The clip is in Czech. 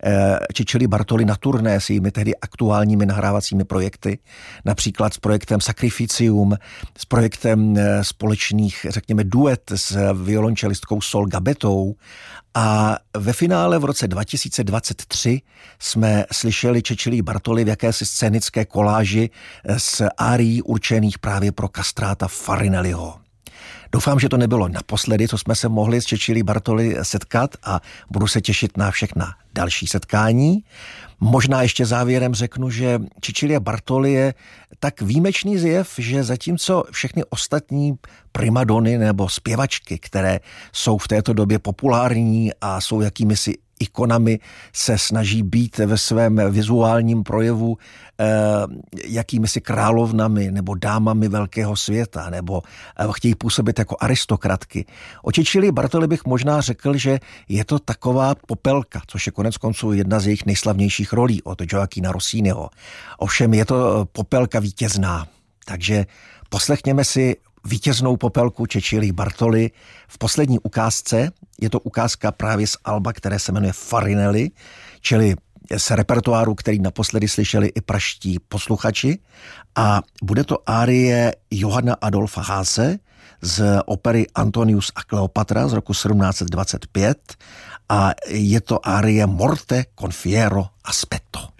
Cicilli Bartoli na turné s jejími tehdy aktuálními nahrávacími projekty, například s projektem Sacrificium, s projektem společných, řekněme, duet s violončelistkou Sol Gabetou. A ve finále v roce 2023 jsme slyšeli Cicilli Bartoli v jakési scénické koláži z árií určených právě pro kastráta Farinelliho. Doufám, že to nebylo naposledy, co jsme se mohli s Cicilli Bartoli setkat a budu se těšit na všechna další setkání. Možná ještě závěrem řeknu, že Cicillia Bartoli je tak výjimečný zjev, že zatímco všechny ostatní primadony nebo zpěvačky, které jsou v této době populární a jsou jakýmisi ikonami, se snaží být ve svém vizuálním projevu jakýmisi královnami nebo dámami velkého světa, nebo chtějí působit jako aristokratky. O Cicilii Bartoli bych možná řekl, že je to taková popelka, což je konec konců jedna z jejich nejslavnějších rolí od Gioacchina Rossiniho. Ovšem je to popelka vítězná, takže poslechněme si vítěznou popelku Cicilii Bartoli v poslední ukázce. Je to ukázka právě z alba, které se jmenuje Farinelli, čili z repertoáru, který naposledy slyšeli i praští posluchači. A bude to árie Johanna Adolfa Haase z opery Antonius a Kleopatra z roku 1725 a je to árie Morte con fiero aspetto.